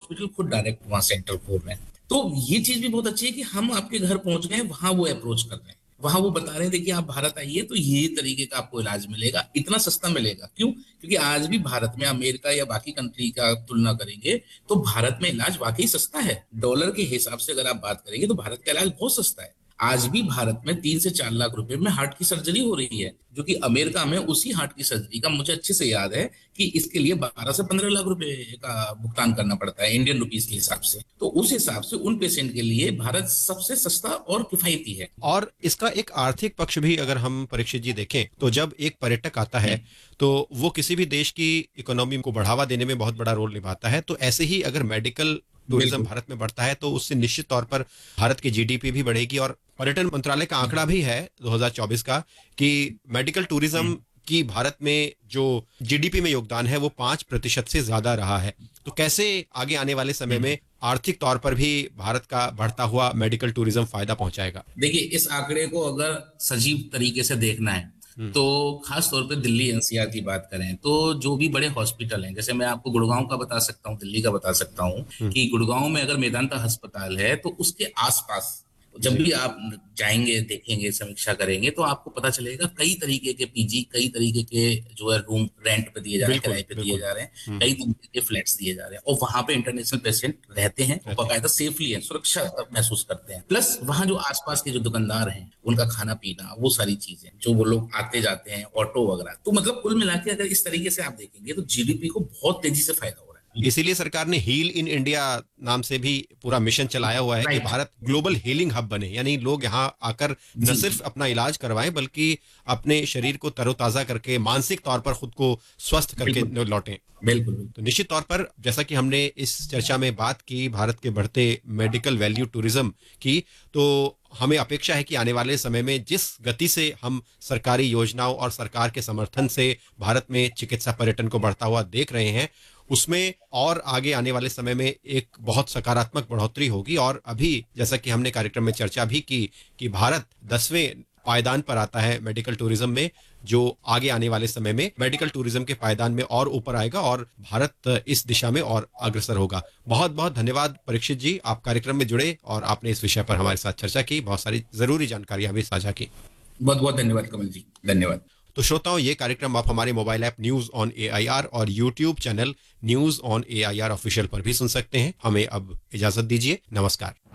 Hospital खुद direct वहाँ centre खोल रहे हैं। तो ये चीज भी बहुत अच्छी है कि हम आपके घर पहुंच गए, वहां वो अप्रोच कर रहे हैं, वहां वो बता रहे हैं देखिए आप भारत आइए तो ये तरीके का आपको इलाज मिलेगा, इतना सस्ता मिलेगा। क्यों? क्योंकि आज भी भारत में अमेरिका या बाकी कंट्री का तुलना करेंगे तो भारत में इलाज वाकई सस्ता है। डॉलर के हिसाब से अगर आप बात करेंगे तो भारत का इलाज बहुत सस्ता है। आज भी भारत में 3 से 4 लाख रुपए में हार्ट की सर्जरी हो रही है, जो कि अमेरिका में उसी हार्ट की सर्जरी का मुझे अच्छे से याद है कि इसके लिए 12 से 15 लाख रुपए का भुगतान करना पड़ता है इंडियन रुपीस के हिसाब से। तो उस हिसाब से उन पेशेंट के लिए भारत सबसे सस्ता और किफायती है। और इसका एक आर्थिक पक्ष भी अगर हम परीक्षित जी देखें तो जब एक पर्यटक आता है तो वो किसी भी देश की इकोनॉमी को बढ़ावा देने में बहुत बड़ा रोल निभाता है। तो ऐसे ही अगर मेडिकल टूरिज्म बिल्कुल भारत में बढ़ता है तो उससे निश्चित तौर पर भारत की जीडीपी भी बढ़ेगी। और पर्यटन मंत्रालय का आंकड़ा भी है 2024 का कि मेडिकल टूरिज्म की भारत में जो जीडीपी में योगदान है वो 5% से ज्यादा रहा है। तो कैसे आगे आने वाले समय में आर्थिक तौर पर भी भारत का बढ़ता हुआ मेडिकल टूरिज्म फायदा पहुंचाएगा? देखिए, इस आंकड़े को अगर सजीव तरीके से देखना है तो खास तौर पे दिल्ली एनसीआर की बात करें तो जो भी बड़े हॉस्पिटल हैं, जैसे मैं आपको गुड़गांव का बता सकता हूँ, दिल्ली का बता सकता हूँ कि गुड़गांव में अगर मेदांता अस्पताल है तो उसके आसपास जब जी भी आप जाएंगे, देखेंगे, समीक्षा करेंगे तो आपको पता चलेगा कई तरीके के पीजी, कई तरीके के जो है रूम रेंट पे दिए जा रहे हैं, बिल्कुल किराए पे दिए बिल्कुल। जा रहे हैं, कई तरीके के फ्लैट्स दिए जा रहे हैं और वहां पे इंटरनेशनल पेशेंट रहते हैं और रहते हैं। बाकायदा सेफली है, सुरक्षा महसूस करते हैं। प्लस वहां जो आसपास के जो दुकानदार हैं उनका खाना पीना, वो सारी चीजें जो वो लोग आते जाते हैं, ऑटो वगैरह, तो मतलब कुल मिला के अगर इस तरीके से आप देखेंगे तो जीडीपी को बहुत तेजी से फायदा हो रहा है। इसीलिए सरकार ने हील इन इंडिया नाम से भी पूरा मिशन चलाया हुआ है कि right. Bharat global healing hub बने। यानी लोग यहाँ आकर न जी सिर्फ अपना इलाज करवाएं बल्कि अपने शरीर को तरोताजा करके मानसिक तौर पर खुद को स्वस्थ करके बिल्कुल लौटें। बिल्कुल बिल्कुल। तो निश्चित तौर पर जैसा कि हमने इस चर्चा में बात की भारत के बढ़ते मेडिकल वैल्यू टूरिज्म की, तो हमें अपेक्षा है कि आने वाले समय में जिस गति से हम सरकारी योजनाओं और सरकार के समर्थन से भारत में चिकित्सा पर्यटन को बढ़ता हुआ देख रहे हैं उसमें और आगे आने वाले समय में एक बहुत सकारात्मक बढ़ोतरी होगी। और अभी जैसा कि हमने कार्यक्रम में चर्चा भी की कि भारत 10वें पायदान पर आता है मेडिकल टूरिज्म में, जो आगे आने वाले समय में मेडिकल टूरिज्म के पायदान में और ऊपर आएगा और भारत इस दिशा में और अग्रसर होगा। बहुत बहुत धन्यवाद परीक्षित जी, आप कार्यक्रम में जुड़े और आपने इस विषय पर हमारे साथ चर्चा की, बहुत सारी जरूरी जानकारियां भी साझा की। बहुत बहुत धन्यवाद कमल जी, धन्यवाद। तो श्रोताओं, ये कार्यक्रम आप हमारे mobile app news on AIR और YouTube channel news on AIR official पर भी सुन सकते हैं। हमें अब इजाजत दीजिए, नमस्कार।